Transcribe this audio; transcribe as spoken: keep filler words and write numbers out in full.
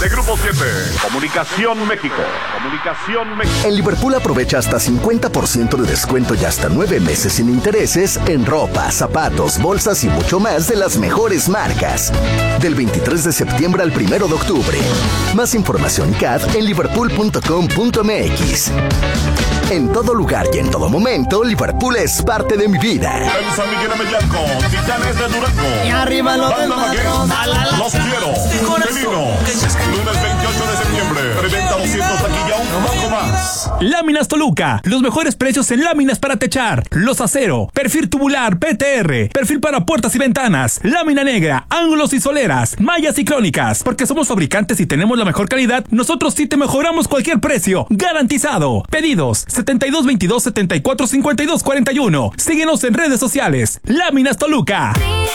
de Grupo siete. Comunicación México. Comunicación México. En Liverpool aprovecha hasta cincuenta por ciento de descuento y hasta nueve meses sin intereses en ropa, zapatos, bolsas y mucho más de las mejores marcas. Del veintitrés de septiembre al primero de octubre. Más información y C A D en liverpool punto com punto m x. En todo lugar y en todo momento, Liverpool es parte de mi vida. En San Miguel Ameyanco, Titanes de Durango. Y arriba lo del Maguén, Los quiero. Felino. Lunes veintiocho de septiembre. Preventa doscientos taquilla, un poco más. Láminas Toluca. Los mejores precios en láminas para techar. Los acero. Perfil tubular P T R. Perfil para puertas y ventanas. Lámina negra. Ángulos y soleras. Mallas y crónicas. Porque somos fabricantes y tenemos la mejor calidad, nosotros sí te mejoramos cualquier precio. Garantizado. Pedidos setenta y dos veintidós setenta y cuatro cincuenta y dos cuarenta y uno. Síguenos en redes sociales. Láminas Toluca.